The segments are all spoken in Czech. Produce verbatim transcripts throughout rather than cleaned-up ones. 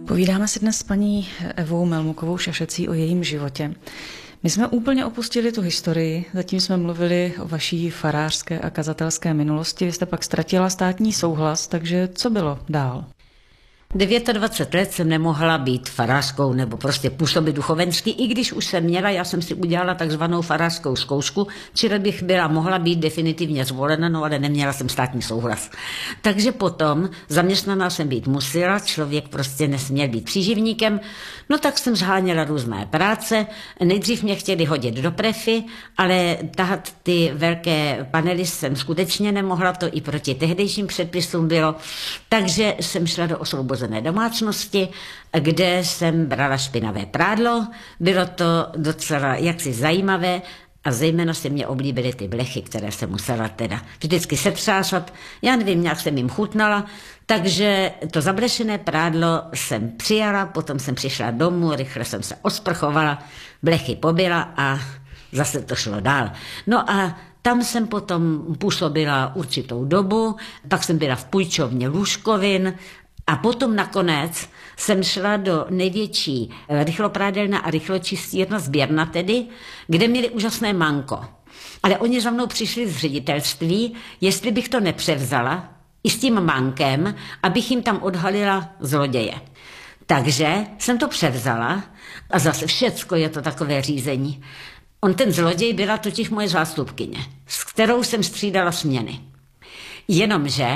Povídáme si dnes s paní Evou Melmukovou Šašecí o jejím životě. My jsme úplně opustili tu historii, zatím jsme mluvili o vaší farářské a kazatelské minulosti. Vy jste pak ztratila státní souhlas, takže co bylo dál? dvacet devět let jsem nemohla být farářskou nebo prostě působit duchovensky, i když už jsem měla, já jsem si udělala takzvanou farářskou zkoušku, čili bych byla mohla být definitivně zvolena, no ale neměla jsem státní souhlas. Takže potom zaměstnaná jsem být musela, člověk prostě nesměl být příživníkem, no tak jsem zháněla různé práce, nejdřív mě chtěli hodit do prefy, ale tahat ty velké panely jsem skutečně nemohla, to i proti tehdejším předpisům bylo, takže jsem šla do osvobozené domácnosti, kde jsem brala špinavé prádlo. Bylo to docela jaksi zajímavé a zejména se mě oblíbily ty blechy, které jsem musela teda vždycky setřásat. Já nevím, nějak jsem jim chutnala, takže to zablešené prádlo jsem přijala, potom jsem přišla domů, rychle jsem se osprchovala, blechy pobyla a zase to šlo dál. No a tam jsem potom působila určitou dobu, pak jsem byla v půjčovně lůžkovin a potom nakonec jsem šla do největší rychloprádelna a rychločistírna sběrna tedy, kde měli úžasné manko. Ale oni za mnou přišli z ředitelství, jestli bych to nepřevzala i s tím mankem, abych jim tam odhalila zloděje. Takže jsem to převzala a zase všecko je to takové řízení. On ten zloděj byla totiž moje zástupkyně, s kterou jsem střídala směny. Jenomže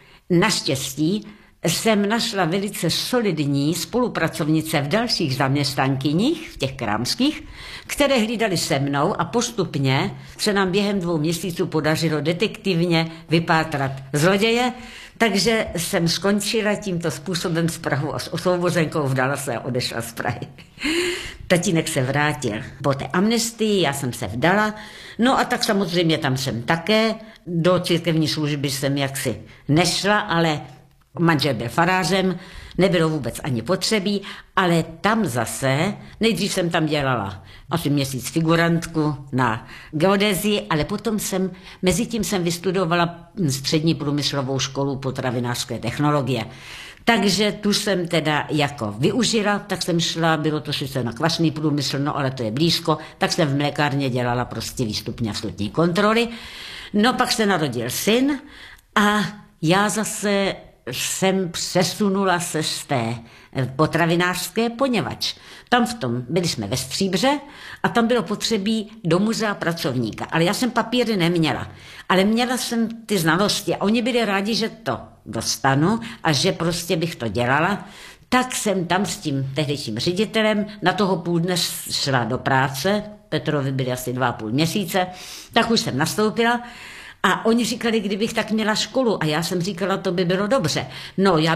naštěstí jsem našla velice solidní spolupracovnice v dalších zaměstnankyních, v těch krámských, které hlídali se mnou a postupně se nám během dvou měsíců podařilo detektivně vypátrat zloděje, takže jsem skončila tímto způsobem s Prahou a s osvobozenkou, vdala se a odešla z Prahy. Tatínek se vrátil po té amnestii, já jsem se vdala, no a tak samozřejmě tam jsem také, do církevní služby jsem jaksi nešla, ale manžel byl farářem, nebylo vůbec ani potřebí, ale tam zase, nejdřív jsem tam dělala asi měsíc figurantku na geodezii, ale potom jsem, mezi tím jsem vystudovala střední průmyslovou školu potravinářské technologie. Takže tu jsem teda jako využila, tak jsem šla, bylo to sice na kvasný průmysl, no ale to je blízko, tak jsem v mlékárně dělala prostě výstupní a vstupní kontroly. No pak se narodil syn a já zase jsem přesunula se z té potravinářské, poněvadž tam v tom, byli jsme ve Stříbře a tam bylo potřebí do muzea pracovníka, ale já jsem papíry neměla, ale měla jsem ty znalosti a oni byli rádi, že to dostanu a že prostě bych to dělala, tak jsem tam s tím tehdejším ředitelem na toho půl dne šla do práce, Petrovi byly asi dva a půl měsíce, tak už jsem nastoupila. A oni říkali, kdybych tak měla školu. A já jsem říkala, to by bylo dobře. No, já